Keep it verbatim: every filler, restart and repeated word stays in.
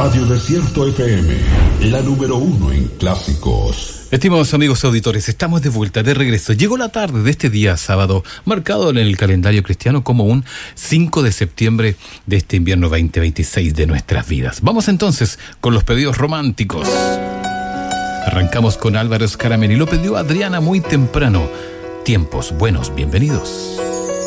Radio Desierto F M, la número uno en clásicos. Estimados amigos auditores, estamos de vuelta, de regreso. Llegó la tarde de este día sábado, marcado en el calendario cristiano como un cinco de septiembre de este invierno veinte veintiséis de nuestras vidas. Vamos entonces con los pedidos románticos. Arrancamos con Álvaro Escaramel y lo pidió Adriana muy temprano. Tiempos buenos, bienvenidos.